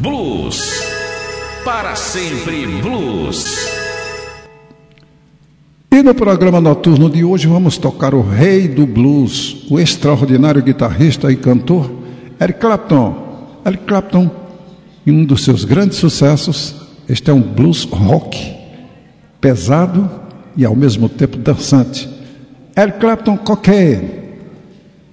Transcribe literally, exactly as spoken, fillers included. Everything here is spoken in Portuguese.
Blues. Para sempre blues. E no programa noturno de hoje vamos tocar o rei do blues, o extraordinário guitarrista e cantor Eric Clapton. Eric Clapton, em um dos seus grandes sucessos, este é um blues rock, pesado e ao mesmo tempo dançante. Eric Clapton, Cocaine.